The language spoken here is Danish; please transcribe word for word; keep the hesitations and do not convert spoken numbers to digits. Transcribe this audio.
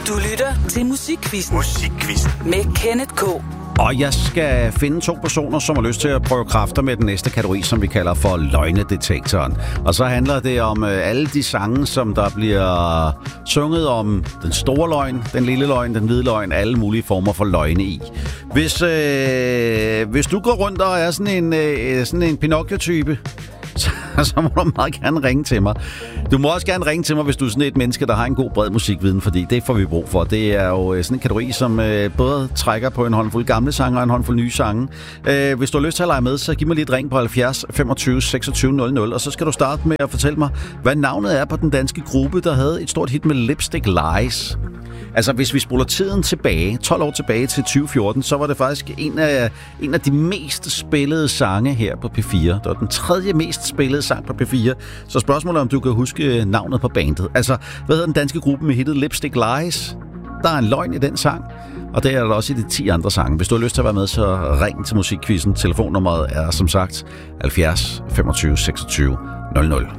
Du lytter til Musikquizzen. Musikquizzen. Med Kenneth K. Og jeg skal finde to personer, som har lyst til at prøve kræfter med den næste kategori, som vi kalder for løgnedetektoren. Og så handler det om øh, alle de sange, som der bliver sunget om den store løgn, den lille løgn, den hvide løgn, alle mulige former for løgne i. Hvis, øh, hvis du går rundt og er sådan en, øh, sådan en Pinocchio-type, Så, så må du meget gerne ringe til mig. Du må også gerne ringe til mig, hvis du er sådan et menneske, der har en god bred musikviden, fordi det får vi brug for. Det er jo sådan en kategori, som øh, både trækker på en håndfuld gamle sange og en håndfuld nye sange. Øh, hvis du har lyst til at lege med, så giv mig lige et ring på halvfjerds femogtyve seksogtyve nul nul, og så skal du starte med at fortælle mig, hvad navnet er på den danske gruppe, der havde et stort hit med Lipstick Lies. Altså, hvis vi spoler tiden tilbage, tolv år tilbage til tyve fjorten, så var det faktisk en af, en af de mest spillede sange her på P fire. Det var den tredje mest spillede sang på P fire. Så spørgsmålet er, om du kan huske navnet på bandet. Altså, hvad hedder den danske gruppe med hittet Lipstick Lies? Der er en løgn i den sang, og det er der også i de ti andre sange. Hvis du har lyst til at være med, så ring til Musikquizzen. Telefonnummeret er som sagt halvfjerds femogtyve seksogtyve nul nul.